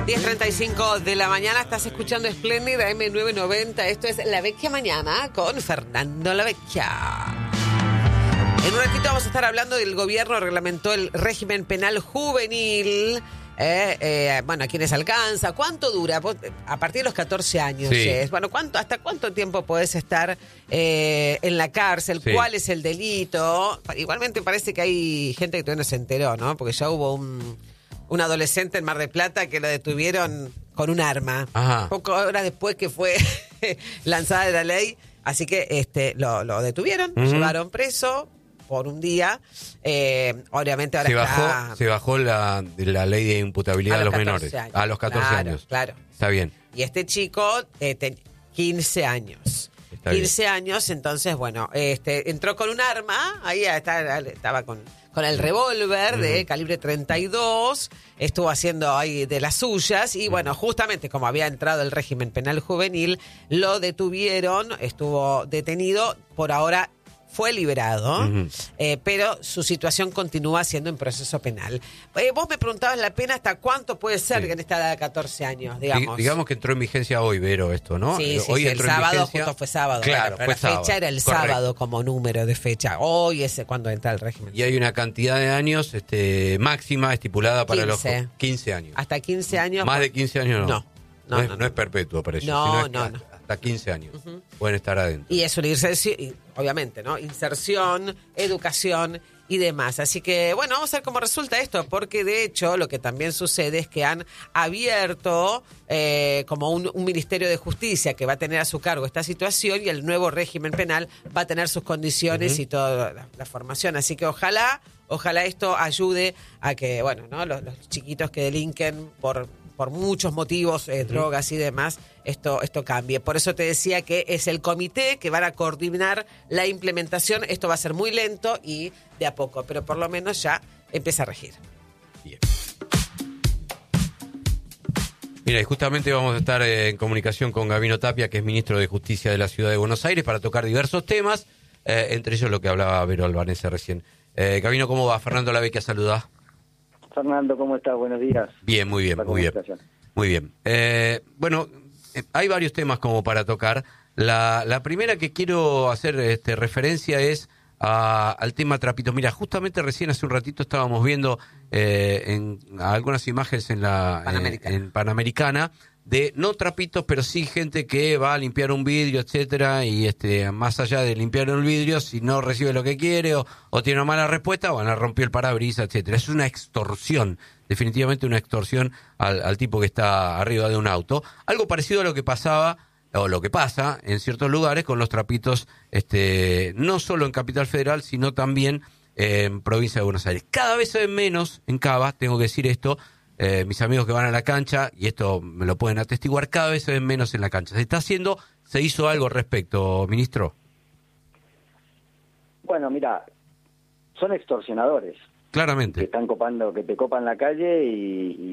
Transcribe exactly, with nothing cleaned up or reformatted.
diez treinta y cinco de la mañana, estás escuchando Espléndida eme novecientos noventa. Esto es La Vecchia Mañana con Fernando La Vecchia. En un ratito vamos a estar hablando del gobierno reglamentó el régimen penal juvenil. Eh, eh, bueno, ¿a quiénes alcanza? ¿Cuánto dura? A partir de los catorce años. Sí. Es. Bueno, ¿cuánto, ¿hasta cuánto tiempo podés estar eh, en la cárcel? Sí. ¿Cuál es el delito? Igualmente parece que hay gente que todavía no se enteró, ¿no? Porque ya hubo un, un adolescente en Mar del Plata que lo detuvieron con un arma. Ajá. Pocas horas después que fue lanzada la ley. Así que este lo, lo detuvieron, Uh-huh. lo llevaron preso por un día. Eh, obviamente ahora Se está... bajó, se bajó la, la ley de imputabilidad A a los los, catorce menores. años. A los catorce Claro, años. claro. Está bien. Y este chico eh, ten quince años. Está quince bien. años, entonces, bueno, este entró con un arma, ahí está, estaba con, con el revólver de Ujú. calibre treinta y dos, estuvo haciendo ahí de las suyas, y bueno, justamente como había entrado el régimen penal juvenil, lo detuvieron, estuvo detenido, por ahora fue liberado, Ujú. eh, pero su situación continúa siendo en proceso penal. Eh, vos me preguntabas la pena hasta cuánto puede ser Sí. que en esta edad de catorce años, Di- digamos. digamos que entró en vigencia hoy, Vero, esto, ¿no? Sí, Eh, sí, hoy sí, el entró en sábado vigencia. justo fue sábado. Claro, pero fue la fecha sábado. era el Correcto. sábado como número de fecha. Hoy es cuando entra el régimen. Y hay una cantidad de años este, máxima estipulada para quince. los quince años. Hasta quince años. Más de quince años no. No. No, No, es, no, no no. es perpetuo para ellos. No, sino es no, que no. Hasta quince años pueden estar adentro. Y es una inserción, y obviamente, ¿no? Inserción, educación y demás. Así que, bueno, vamos a ver cómo resulta esto, porque de hecho lo que también sucede es que han abierto eh, como un, un Ministerio de Justicia que va a tener a su cargo esta situación, y el nuevo régimen penal va a tener sus condiciones Ujú. y toda la, la formación. Así que ojalá, ojalá esto ayude a que, bueno, ¿no? Los, los chiquitos que delinquen por... por muchos motivos, eh, drogas y demás, esto, esto cambie. Por eso te decía que es el comité que van a coordinar la implementación. Esto va a ser muy lento y de a poco, pero por lo menos ya empieza a regir. Bien. Mira, y justamente vamos a estar eh, en comunicación con Gabino Tapia, que es ministro de Justicia de la Ciudad de Buenos Aires, para tocar diversos temas, eh, entre ellos lo que hablaba Vero Albanese recién. Eh, Gabino, ¿cómo va? Fernando La Vecchia saluda. Fernando, ¿cómo estás? Buenos días. Bien, muy bien, La muy bien. comunicación. Muy bien. Eh, bueno, eh, hay varios temas como para tocar. La, la primera que quiero hacer este, referencia es a- al tema trapitos. Mira, justamente recién hace un ratito estábamos viendo eh, en algunas imágenes en la Panamericana. en, en Panamericana de no trapitos, pero sí gente que va a limpiar un vidrio, etcétera, y este más allá de limpiar el vidrio, si no recibe lo que quiere o, o tiene una mala respuesta, van a romper el parabrisas, etcétera. Es una extorsión, definitivamente una extorsión al, al tipo que está arriba de un auto. Algo parecido a lo que pasaba o lo que pasa en ciertos lugares con los trapitos, este no solo en Capital Federal, sino también en provincia de Buenos Aires. Cada vez se ven menos en Cava, tengo que decir esto. Eh, mis amigos que van a la cancha, y esto me lo pueden atestiguar, cada vez se ven menos en la cancha. ¿Se está haciendo, se hizo algo al respecto, ministro? Bueno, mira, son extorsionadores que Claramente. están copando, que te copan la calle y,